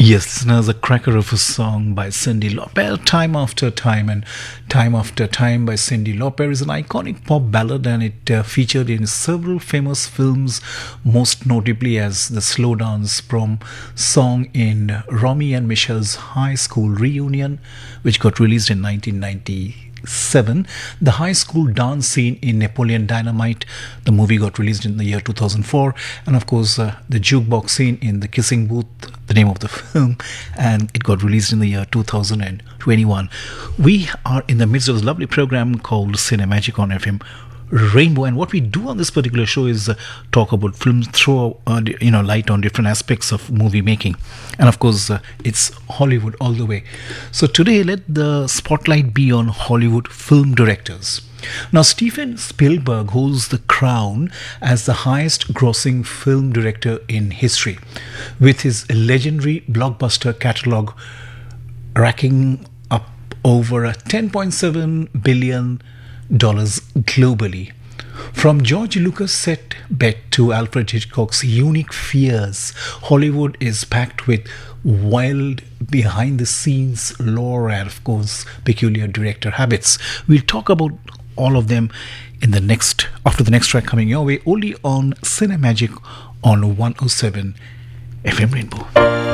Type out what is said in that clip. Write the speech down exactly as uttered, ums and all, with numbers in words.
Yes, listeners, a cracker of a song by Cyndi Lauper, Time After Time. And Time After Time by Cyndi Lauper is an iconic pop ballad, and it uh, featured in several famous films, most notably as the slow dance prom song in Romy and Michelle's high school reunion, which got released in nineteen ninety-seven. The high school dance scene in Napoleon Dynamite, the movie, got released in the year two thousand four. And of course, uh, the jukebox scene in The Kissing Booth, the name of the film, and it got released in the year two thousand twenty-one. We are in the midst of this lovely program called Cinemagic on F M Rainbow, and what we do on this particular show is uh, talk about films, throw uh, you know light on different aspects of movie making, and of course uh, it's Hollywood all the way. So today, let the spotlight be on Hollywood film directors. Now, Steven Spielberg holds the crown as the highest grossing film director in history, with his legendary blockbuster catalog racking up over ten point seven billion dollars globally. From George Lucas' set bet to Alfred Hitchcock's unique fears, Hollywood is packed with wild behind-the-scenes lore and, of course, peculiar director habits. We'll talk about all of them in the next after the next track coming your way, only on Cinemagic on one oh seven F M Rainbow.